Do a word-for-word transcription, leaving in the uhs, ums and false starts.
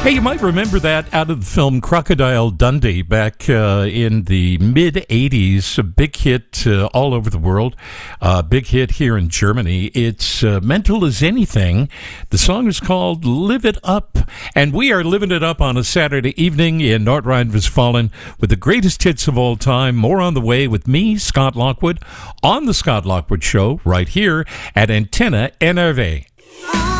Hey, you might remember that out of the film Crocodile Dundee back uh, in the mid eighties. A big hit uh, all over the world. Uh, big hit here in Germany. It's uh, Mental as Anything. The song is called Live It Up. And we are living it up on a Saturday evening in North Rhine-Westphalia with the greatest hits of all time. More on the way with me, Scott Lockwood, on The Scott Lockwood Show right here at Antenna N R V.